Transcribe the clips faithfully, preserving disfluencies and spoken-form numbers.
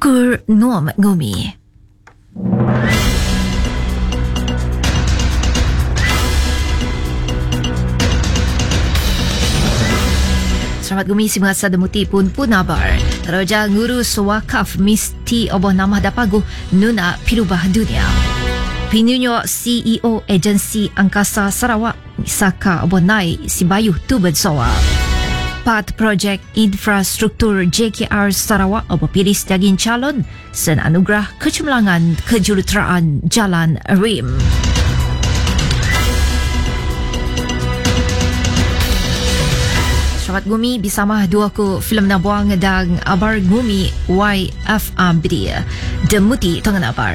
Kur Nom Ngumi. Selamat Gumi, si mengasa demuti pun pun abar. Teroja ngurus wakaf mesti oboh nama dapagu nuna pirubah dunia. Pinunyo C E O Agensi Angkasa Sarawak Misaka oboh nai si Bayuh tu bersoa. Part projek infrastruktur J K R Sarawak oboh piris daging calon sen anugerah kecemerlangan kejuruteraan Jalan Rim. Selamat Gumi, bersama dua ku filem nabuang dan abar Gumi Y F M B Demuti Tangan Abar.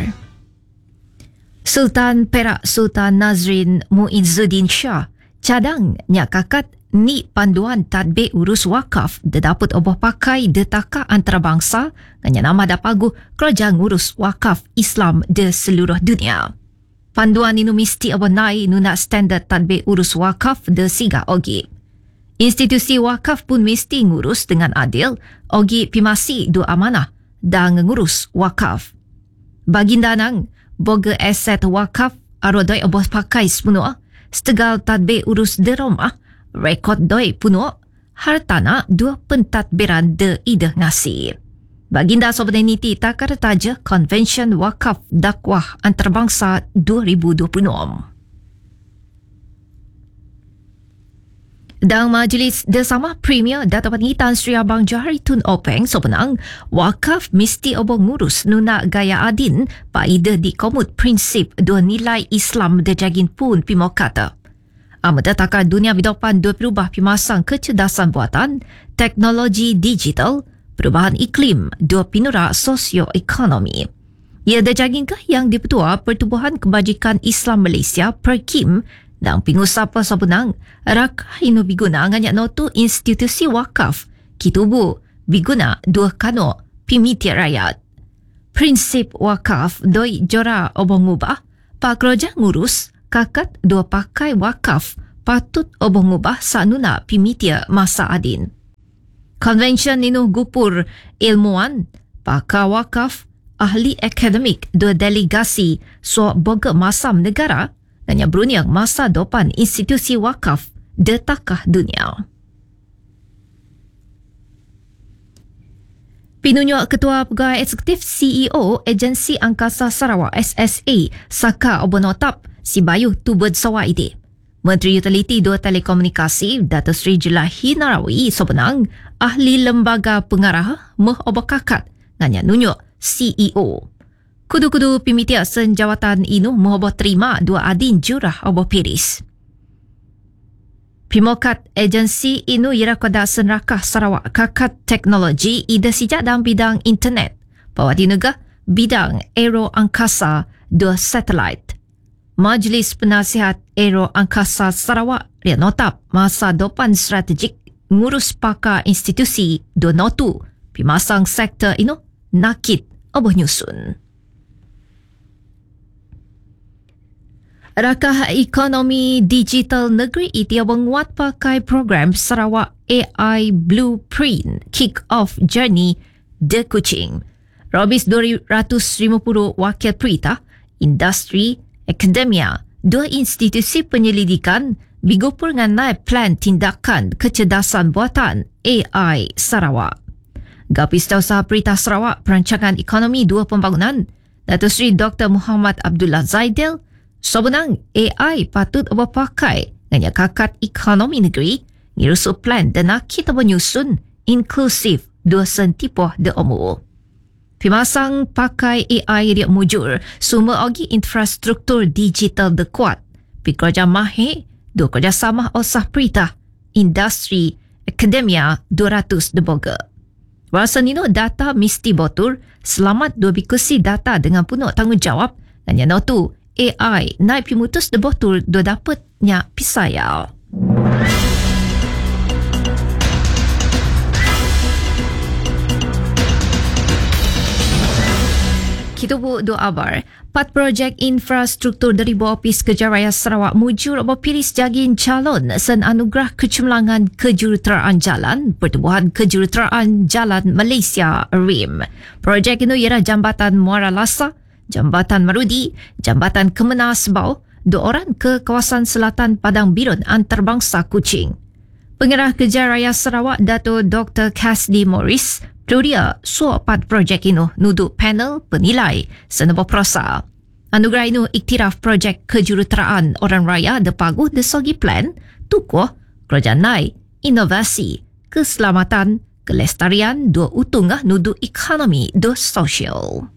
Sultan Perak Sultan Nazrin Muizzuddin Shah cadang nyak kakat ni panduan tadbir urus wakaf dapat oboh pakai detaka antarabangsa dengan nama dapagu kerajaan urus wakaf Islam di seluruh dunia. Panduan ini mesti oboh naik nuna standard tadbir urus wakaf de siga ogi. Institusi wakaf pun mesti ngurus dengan adil ogi pimasi dua amanah dan ngurus wakaf. Baginda nang boga aset wakaf arodoi oboh pakai sepenuh setegal tadbir urus de rumah rekod doi punuh hartana dua pentadbiran de idah ngasih. Baginda sobenarnya takar taja Convention Wakaf Dakwah Antarabangsa dua ribu dua puluh enam. Dan Majlis Bersama Premier Dato' Patinggi Tan Sri Abang Johari Tun Openg sebenang wakaf mesti oboh ngurus nuna gaya adin paida di komut prinsip dua nilai Islam dejagin pun pimo kata. Amada takar dunia bidopan dua perubah pimasang kecerdasan buatan, teknologi digital, perubahan iklim, dua pinura sosioekonomi. Ia dejagin ke yang dipetua Pertubuhan Kebajikan Islam Malaysia Perkim dan pingusapa sebenang rakah inu biguna nganyak notu institusi wakaf kitubu biguna dua kano pimiti rakyat. Prinsip wakaf doi jora oboh ngubah pak kerja ngurus kakat dua pakai wakaf patut oboh ngubah sanuna pimiti masa adin. Konvensyen inu gupur ilmuwan pakar wakaf ahli akademik dua delegasi so boga masam negara hanya beruniang masa depan institusi wakaf detakah dunia. Pinunjuk Ketua Pegawai Eksekutif C E O Agensi Angkasa Sarawak S S A Saka Obonotap si Bayuh tu bersawa ide. Menteri Utiliti dua Telekomunikasi Dato' Sri Julahi Narawi sebenang ahli lembaga pengarah meh obakakat nganya nunjuk C E O. Kudu-kudu pimitia senjawatan inu mohoboh terima dua adin jurah oboh piris. Pimokat agensi inu ira koda senrakah Sarawak kakat teknologi ida sijak dalam bidang internet, pawati nega bidang aero angkasa dua satelit. Majlis Penasihat Aero Angkasa Sarawak ria notap masa depan strategik ngurus pakar institusi dua notu pimasang sektor inu nakit oboh nyusun. Rakah ekonomi digital negeri itu menguat pakai program Sarawak A I Blueprint Kick-Off Journey de Kuching. Robis dua ratus lima puluh wakil perita, industri, akademia, dua institusi penyelidikan bigupur dengan naik plan tindakan kecerdasan buatan A I Sarawak. Gapis Tausaha Perita Sarawak Perancangan Ekonomi dua Pembangunan, Dato' Sri Doktor Muhammad Abdullah Zaidil, sebenang A I patut oboh pakai dengan kakat ekonomi negeri ngirusu plan dan kita menyusun inklusif dua sentipoh de umur. Pimasang pakai A I dia mujur semua ogi infrastruktur digital de kuat. Pi kerja mahir dua kerjasama osah perintah, industri, akademia dua ratus de boga. Rasa nino data mesti botur selamat dua bikusi data dengan penuh tanggungjawab dan yang notu A I naik pimutus de botul do dapatnya pisayal. Kita buat dua abar. Pat projek infrastruktur dari Ofis Kerja Raya Sarawak mujur berpiris jagin calon sen anugerah kecemerlangan kejuruteraan jalan Pertubuhan Kejuruteraan Jalan Malaysia R I M. Projek itu ialah Jambatan Muara Lasa, Jambatan Marudi, Jambatan Kemena Sebau, dua orang ke kawasan selatan Padang Birun antarabangsa Kuching. Pengarah Kerja Raya Sarawak Dato' Doktor Cassidy Morris Claudia suapat projek ini nuduk panel penilai senapa prosa. Anugerah ini iktiraf projek kejuruteraan orang raya depagu desogi plan, tukuh, kerajaan naik, inovasi, keselamatan, kelestarian, dua utungah nuduk ekonomi, dua sosial.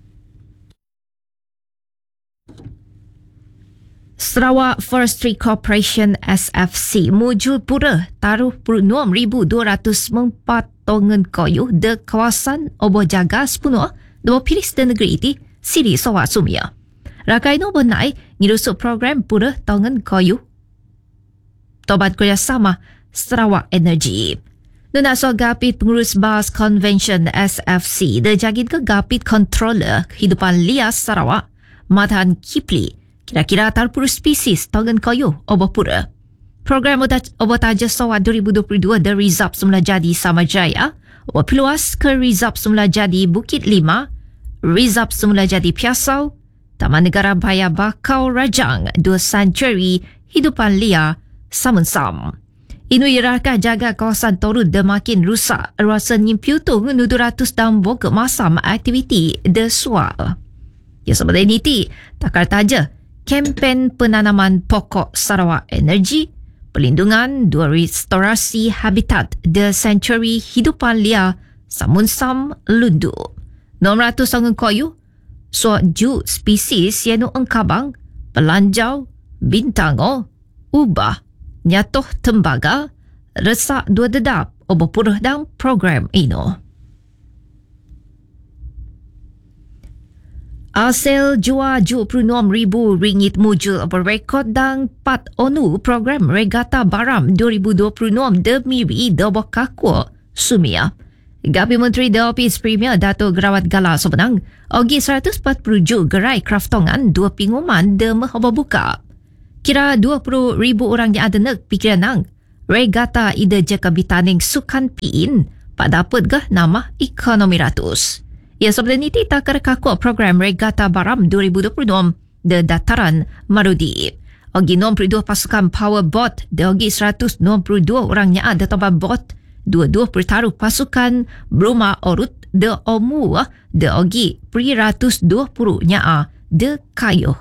Sarawak Forestry Corporation S F C mujur pura taruh enam ribu dua ratus empat tongan kayu de kawasan oboh jaga sepenuh dua piris de negeri iti Siri Sarawak Sumia. Rakai no benai ngirusuk program pura tongan kayu tobat kerjasama Sarawak Energy. Nuna so gapit pengurus bas convention S F C de jagin ke gapit controller kehidupan lias Sarawak Madhan Kipli kira-kira tarpuluh spesies tongan kayu oboh pura. Program oboh taja Sarawak dua ribu dua puluh dua The Rizab semula jadi Samajaya, oboh peluas ke Rizab semula jadi Bukit Lima, Rizab semula jadi Piasau, Taman Negara Baya Bakau Rajang, dua sanctuary hidupan liar Samunsam. Inu irakah jaga kawasan Torun de makin rusak, rasa nyimpiutung dua ratus dambung ke masam aktiviti de suar. Ya sebenarnya ini ti, takar taja kempen penanaman pokok Sarawak Energy, pelindungan dua restorasi habitat The Sanctuary Hidupan Liar Samunsam Lundu. enam ratus angun koyu, so ju spesies yaitu engkabang, pelanjau, bintango, ubah, nyatoh tembaga, resak dua dedap oboh purah dalam program ini. Asal jua dua puluh enam ribu ringgit mujul berrekod dan pat onu program Regata Baram dua ribu dua puluh enam demiri doboh kakua Sumia. Gapi Menteri The Office Premier Dato' Gerawat Gala sebenang, ogi seratus empat puluh ju gerai kraftongan dua pinguman de mahoba buka. Kira dua puluh ribu orang yang ada nak pikiran nang, Regata ide jeka bitaning sukan piin, pada dapat gah nama ekonomi ratus. Ya sebenarnya ini takar kakua program Regata Baram dua ribu dua puluh enam de dataran Marudi. Ogi enam puluh dua pasukan power bot de ogi seratus enam puluh dua orang yang ada toba bot, dua-dua pertaruh pasukan Bruma Orut de Omu de ogi pri ratus dua puluh nya de kayu.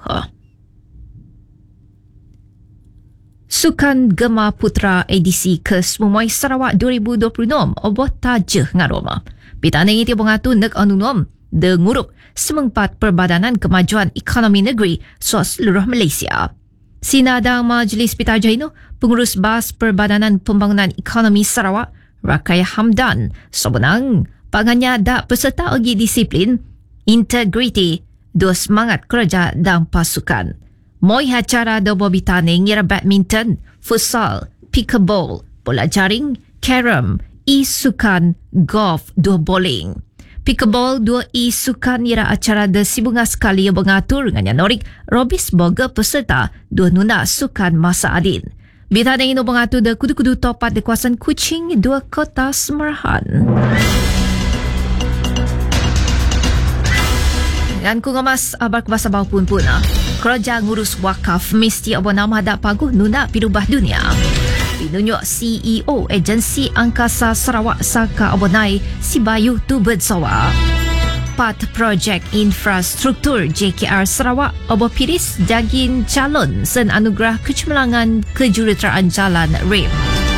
Sukan Gema Putra edisi ke-sembilan Sarawak dua ribu dua puluh enam oboh tajah ngaroma. Bitaning itu mengatu nek anunum de ngurup semengpat Perbadanan Kemajuan Ekonomi Negeri so seluruh Malaysia. Sinadang Majlis Pitajah itu, pengurus bas Perbadanan Pembangunan Ekonomi Sarawak, Rakai Hamdan, sebenang pangannya dak peserta ugi disiplin, integriti, dua semangat kerja dan pasukan. Moi acara dobo bitaning ialah badminton, futsal, pickleball, bola jaring, carom, e-sukan, golf, dua bowling. Pickleball, dua e-sukan ialah acara de sibunga sekali yang mengatur dengan norik Robis Boga peserta dua nuna sukan masa adin. Bitaning ini mengatur de kudu-kudu topat di kawasan Kuching, dua kota Semerahan. Dan ku ngemas abar kebasa bau pun pun. Kerja ngurus wakaf mesti apa nama dak paguh nuna pirubah dunia. Pinunjuk C E O Agensi Angkasa Sarawak Saka Abonai si Bayu Tubet Sawa. Pat projek infrastruktur J K R Sarawak oboh piris jagin calon sen anugerah kecemerlangan kejuruteraan jalan R I M.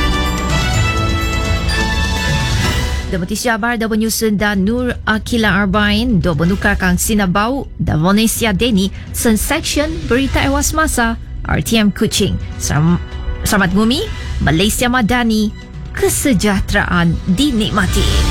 Deputi Syabar da menyusun dan Nur Akila Arbain do menukarkan Sinabau dan Vanessa Deni sen section berita ewas masa R T M Kuching. Selamat ngumi, Malaysia Madani, kesejahteraan dinikmati.